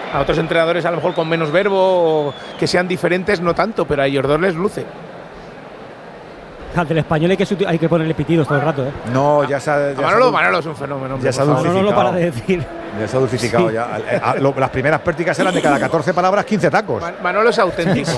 A otros entrenadores a lo mejor con menos verbo o que sean diferentes no tanto, pero a ellos dos les luce. Al del Español hay que ponerle pitidos todo el rato, ¿eh? No, ya se ha... Manolo es un fenómeno. Ya se ha dulcificado. No lo para de decir. Ya se ha dulcificado. Sí. Ya. Las primeras prácticas eran de cada 14 palabras, 15 tacos. Manolo es auténtico.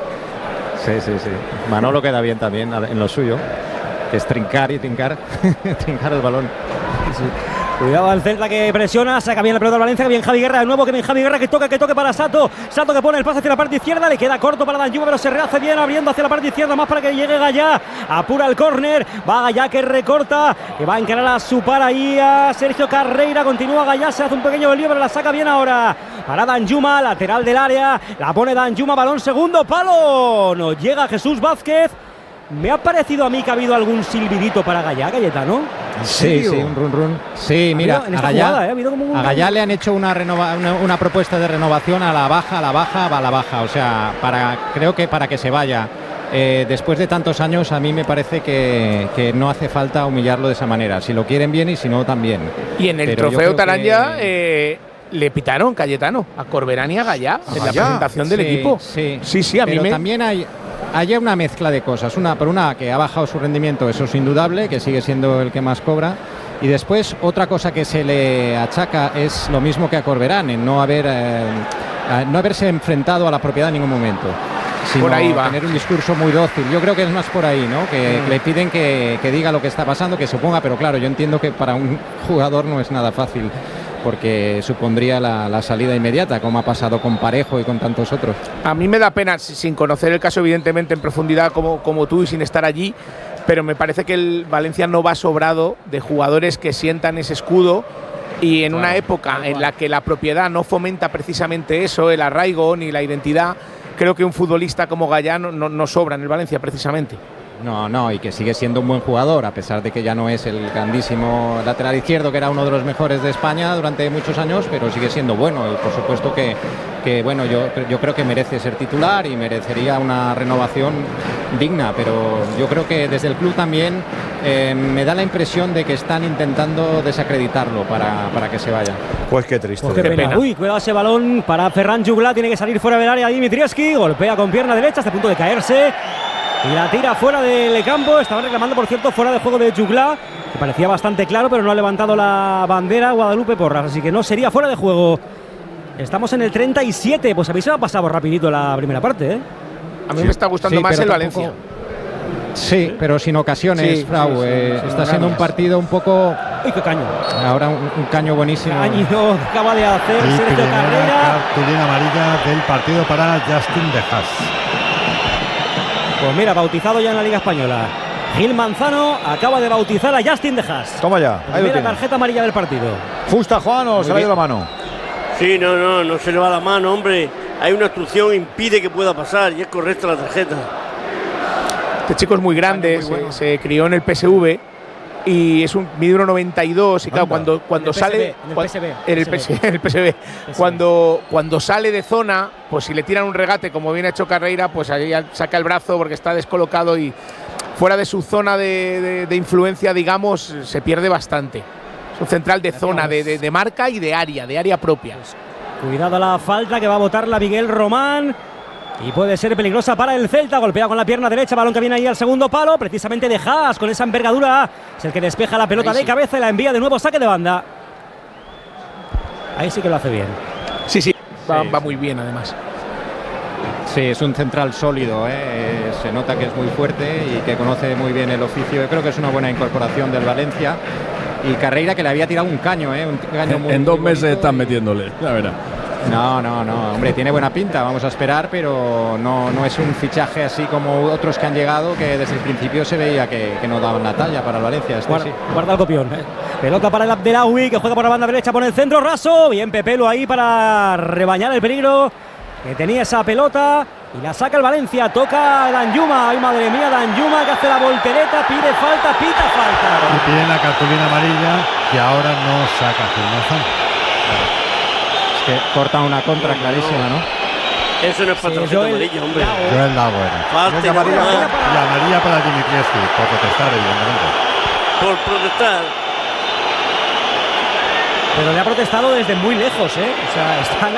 Sí. Manolo queda bien también en lo suyo, que es trincar trincar el balón. Sí. Cuidado al Celta que presiona, saca bien la pelota al Valencia, que bien Javi Guerra de nuevo, que bien Javi Guerra que toque para Sato que pone el pase hacia la parte izquierda, le queda corto para Danjuma, pero se rehace bien abriendo hacia la parte izquierda, más para que llegue Gallá, apura el córner, va Gallá que recorta, que va a encarar a su par ahí a Sergio Carreira, continúa Gallá, se hace un pequeño lío, pero la saca bien ahora para Danjuma, lateral del área, la pone Danjuma, balón segundo palo, no llega Jesús Vázquez. Me ha parecido a mí que ha habido algún silbidito para Gallá, Cayetano. Sí, un run. Sí, mira, a Gallá le han hecho una propuesta de renovación a la baja. O sea, creo que para que se vaya. Después de tantos años, a mí me parece que no hace falta humillarlo de esa manera. Si lo quieren bien y si no, también. Y en el trofeo Taranja le pitaron, Cayetano, a Corberán y a Gallá en la presentación del equipo. Sí, a mí también hay una mezcla de cosas. Por una que ha bajado su rendimiento, eso es indudable, que sigue siendo el que más cobra. Y después, otra cosa que se le achaca es lo mismo que a Corberán, en no haberse enfrentado a la propiedad en ningún momento. Sino por ahí va. Tener un discurso muy dócil. Yo creo que es más por ahí, ¿no? Que le piden que diga lo que está pasando, que se oponga, pero claro, yo entiendo que para un jugador no es nada fácil, porque supondría la salida inmediata, como ha pasado con Parejo y con tantos otros. A mí me da pena, sin conocer el caso evidentemente en profundidad como tú y sin estar allí, pero me parece que el Valencia no va sobrado de jugadores que sientan ese escudo, y en una época en la que la propiedad no fomenta precisamente eso, el arraigo ni la identidad, creo que un futbolista como Gallá no sobra en el Valencia precisamente. No, y que sigue siendo un buen jugador, a pesar de que ya no es el grandísimo lateral izquierdo, que era uno de los mejores de España durante muchos años, pero sigue siendo bueno, y por supuesto que bueno, yo creo que merece ser titular y merecería una renovación digna, pero yo creo que desde el club también me da la impresión de que están intentando desacreditarlo para que se vaya. Pues qué triste. Pues qué pena. Uy, cuidado ese balón para Ferran Jugla, tiene que salir fuera del área Dimitrievski, golpea con pierna derecha, hasta a punto de caerse. Y la tira fuera del campo. Estaban reclamando, por cierto, fuera de juego de Jugla, que parecía bastante claro, pero no ha levantado la bandera Guadalupe Porras, así que no sería fuera de juego. Estamos en el 37. Pues a mí se me ha pasado rapidito la primera parte, ¿eh? A mí me está gustando más el Valencia. Sí, pero sin ocasiones, Frau. Está siendo un partido un poco... ¡Uy, qué caño! Ahora un caño buenísimo. Caño acaba de hacer Sergio Carreira. Cartulina amarilla del partido para Justin De Haas. Pues mira, bautizado ya en la Liga Española. Gil Manzano acaba de bautizar a Justin De Haas. Toma ya. Primera tarjeta amarilla del partido. ¿Justa, Juan, o se le ha ido la mano? Sí, no se le va la mano, hombre. Hay una obstrucción, impide que pueda pasar y es correcta la tarjeta. Este chico es muy grande, se crió en el PSV y mide 1,92 y claro, cuando sale en el PSV, cuando sale de zona, pues si le tiran un regate como bien ha hecho Carreira, pues ahí saca el brazo porque está descolocado y fuera de su zona de influencia, digamos, se pierde bastante. Es un central de zona, de marca y de área propia. Cuidado a la falta que va a botarla Miguel Román. Y puede ser peligrosa para el Celta. Golpea con la pierna derecha, balón que viene ahí al segundo palo. Precisamente De Haas, con esa envergadura, es el que despeja la pelota de cabeza y la envía de nuevo saque de banda. Ahí sí que lo hace bien. Sí, va muy bien además. Sí, es un central sólido, se nota que es muy fuerte y que conoce muy bien el oficio. Yo creo que es una buena incorporación del Valencia. Y Carreira, que le había tirado un caño, un caño muy, en 2 muy meses están metiéndole, la verdad. No, hombre, tiene buena pinta, vamos a esperar, pero no es un fichaje así como otros que han llegado, que desde el principio se veía que no daban la talla para el Valencia. Guarda el copión. Pelota para el Abdelawi, que juega por la banda derecha, pone el centro raso. Bien Pepelu ahí para rebañar el peligro que tenía esa pelota. Y la saca el Valencia, toca Danjuma. Ay, madre mía, Danjuma que hace la voltereta, pide falta, pita falta. Y pide la cartulina amarilla, que ahora no saca Gilmazán. Que corta una contra clarísima, ¿no? Eso no es para tarjeta amarilla, hombre. Joel Lago era. Y amarilla para Dimitrievski, por protestar, evidentemente. Por protestar. Pero le ha protestado desde muy lejos, O sea, están